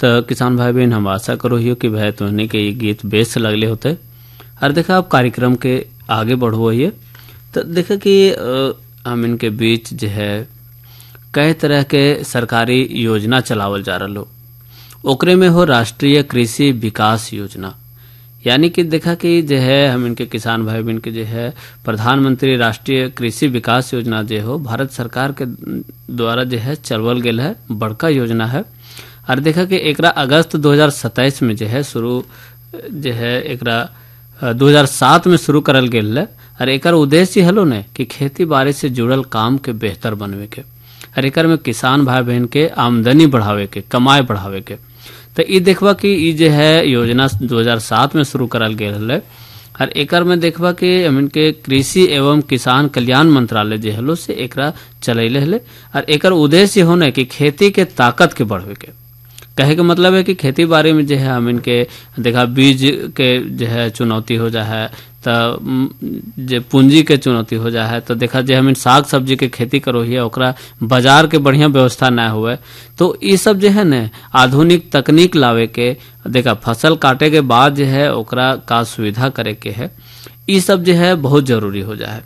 तो किसान भाई बहन हम आशा करो हियो कि भाई तुहने के ये गीत बेस लगले होते। और देखा आप कार्यक्रम के आगे बढ़ो हिए तो देखा कि हम इनके बीच जो है कई तरह के सरकारी योजना चलावल जा रहा हो। ओकरे में हो राष्ट्रीय कृषि विकास योजना, यानी कि देखा कि जो है हम इनके किसान भाई बहन के जो है प्रधानमंत्री राष्ट्रीय कृषि विकास योजना जो हो भारत सरकार के द्वारा जो है चलवल गेल है, बड़का योजना है। और देखा कि एकरा अगस्त 2027 में जो है शुरू जो है एकरा 2007 में शुरू करल गेल है। और एकर उद्देश्य हलो ने कि खेती बाड़ी से जुड़ल काम के बेहतर बनवे के, और एकर में किसान भाई बहन के आमदनी बढ़ावे के, कमाई बढ़ावे के। तो ये देखबा कि ये जो है योजना 2007 में शुरू करल गेल है। और एकर में देखबा कि हम के कृषि एवं किसान कल्याण मंत्रालय जो हलो से एकरा चलैले हले। और एकर उद्देश्य होने कि खेती के ताकत के बढ़वे के, कहे के मतलब है कि खेती बाड़ी में जो है हम इनके देखा बीज के जो है चुनौती हो जा है, तो जो पूंजी के चुनौती हो जा है, तो देखा जो हम साग सब्जी के खेती करो ही ओकरा बाजार के बढ़िया व्यवस्था ना हुए, तो ये सब जो है न आधुनिक तकनीक लावे के, देखा फसल काटे के बाद जो है ओकरा का सुविधा करे के है, ये सब जो है बहुत जरूरी हो जा है।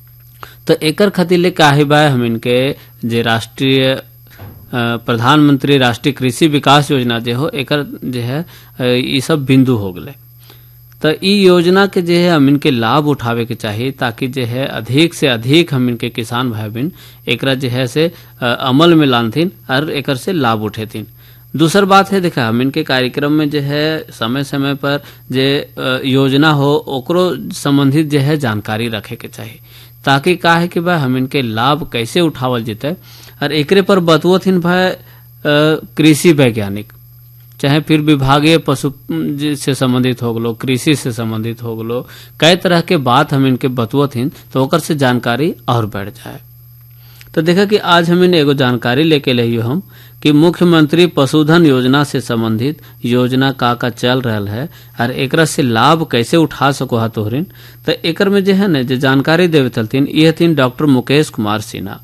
तो एकर खातिर ले काहे बा हम इनके जे राष्ट्रीय प्रधानमंत्री राष्ट्रीय कृषि विकास योजना जो हो एकर जो है ये सब बिंदु हो गए। तो ई योजना के जो है हम इनके लाभ उठावे के चाहिए, ताकि जो है अधिक से अधिक हम इनके किसान भाई बहन एकरा जो है से अमल में लानथिन और एकर से लाभ उठेथिन। दूसर बात है देखा हम इनके कार्यक्रम में जो है समय समय पर जो योजना हो ओकरो संबंधित जो है जानकारी रखे के चाहिए, ताकि का है कि भाई हम इनके लाभ कैसे उठावल जीते। और एकरे पर बतवथिन भाई कृषि वैज्ञानिक, चाहे फिर विभागीय पशु से संबंधित हो गलो, कृषि से संबंधित हो गलो, कई तरह के बात हम इनके बतवथिन तो ओकर से जानकारी और बढ़ जाए। तो देखा कि आज हम इन एगो जानकारी लेके लियो हम कि मुख्यमंत्री पशुधन योजना से संबंधित योजना का चल रहा है और एकरा से लाभ कैसे उठा सको हा तोहरिन। तो एकर में जो है न जो जानकारी देवे चलतीन ये थीन डॉक्टर मुकेश कुमार सिन्हा।